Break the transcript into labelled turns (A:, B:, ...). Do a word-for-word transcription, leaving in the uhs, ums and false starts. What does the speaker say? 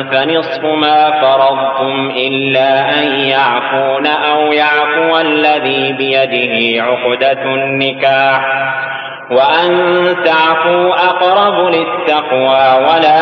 A: فنصف ما فرضتم إلا أن يعفون أو يعفو الذي بيده عقدة النكاح وأن تعفوا أقرب للتقوى ولا